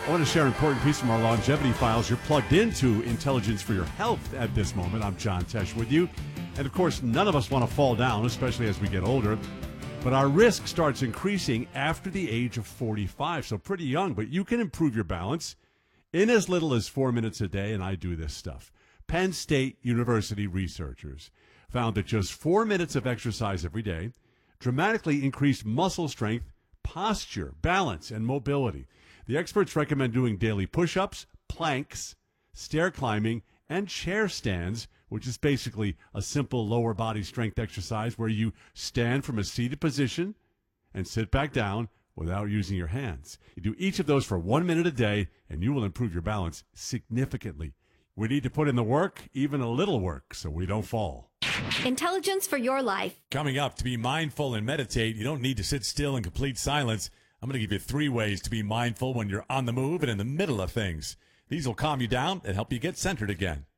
I want to share an important piece from our longevity files. You're plugged into Intelligence for Your Health at this moment. I'm John Tesh with you. And of course, none of us want to fall down, especially as we get older. But our risk starts increasing after the age of 45, so pretty young. But you can improve your balance in as little as 4 minutes a day, and I do this stuff. Penn State University researchers found that just 4 minutes of exercise every day dramatically increased muscle strength, posture, balance, and mobility. The experts recommend doing daily push-ups, planks, stair climbing, and chair stands, which is basically a simple lower body strength exercise where you stand from a seated position and sit back down without using your hands. You do each of those for 1 minute a day, and you will improve your balance significantly. We need to put in the work, even a little work, so we don't fall. Intelligence for your life. Coming up, to be mindful and meditate, you don't need to sit still in complete silence. I'm going to give you 3 ways to be mindful when you're on the move and in the middle of things. These will calm you down and help you get centered again.